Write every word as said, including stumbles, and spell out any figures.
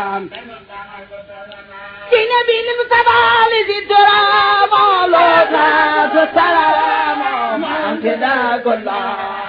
نبي المصطفى للدرام ولولا السلام ما انتدى كلها